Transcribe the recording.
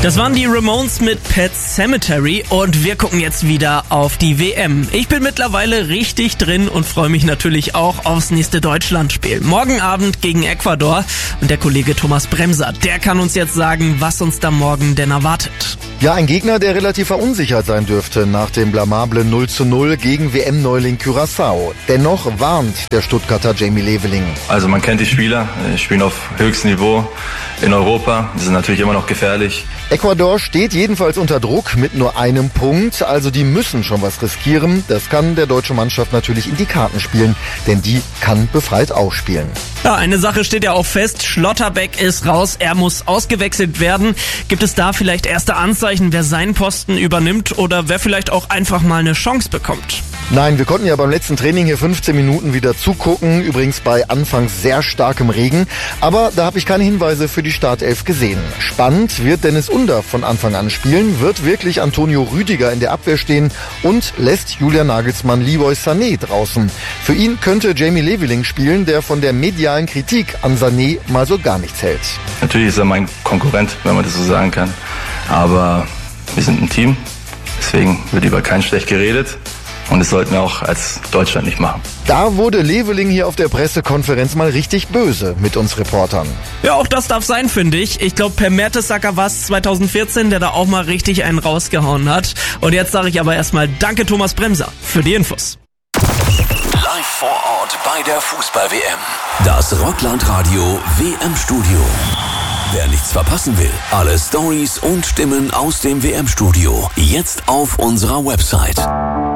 Das waren die Ramones mit Pet Sematary und wir gucken jetzt wieder auf die WM. Ich bin mittlerweile richtig drin und freue mich natürlich auch aufs nächste Deutschlandspiel. Morgen Abend gegen Ecuador und der Kollege Thomas Bremser, der kann uns jetzt sagen, was uns da morgen denn erwartet. Ja, ein Gegner, der relativ verunsichert sein dürfte nach dem blamablen 0:0 gegen WM-Neuling Curaçao. Dennoch warnt der Stuttgarter Jamie Leveling. Also man kennt die Spieler, spielen auf höchstem Niveau in Europa. Die sind natürlich immer noch gefährlich. Ecuador steht jedenfalls unter Druck mit nur einem Punkt, also die müssen schon was riskieren. Das kann der deutsche Mannschaft natürlich in die Karten spielen, denn die kann befreit aufspielen. Ja, eine Sache steht ja auch fest, Schlotterbeck ist raus, er muss ausgewechselt werden. Gibt es da vielleicht erste Anzeichen, wer seinen Posten übernimmt oder wer vielleicht auch einfach mal eine Chance bekommt? Nein, wir konnten ja beim letzten Training hier 15 Minuten wieder zugucken, übrigens bei anfangs sehr starkem Regen, aber da habe ich keine Hinweise für die Startelf gesehen. Spannend wird Dennis Under von Anfang an spielen, wird wirklich Antonio Rüdiger in der Abwehr stehen und lässt Julian Nagelsmann Leroy Sané draußen. Für ihn könnte Jamie Leveling spielen, der von der medialen Kritik an Sané mal so gar nichts hält. Natürlich ist er mein Konkurrent, wenn man das so sagen kann, aber wir sind ein Team, deswegen wird über keinen schlecht geredet. Und das sollten wir auch als Deutschland nicht machen. Da wurde Leveling hier auf der Pressekonferenz mal richtig böse mit uns Reportern. Ja, auch das darf sein, finde ich. Ich glaube, Per Mertesacker war es 2014, der da auch mal richtig einen rausgehauen hat. Und jetzt sage ich aber erstmal Danke Thomas Bremser für die Infos. Live vor Ort bei der Fußball-WM. Das Rockland-Radio WM-Studio. Wer nichts verpassen will, alle Stories und Stimmen aus dem WM-Studio jetzt auf unserer Website.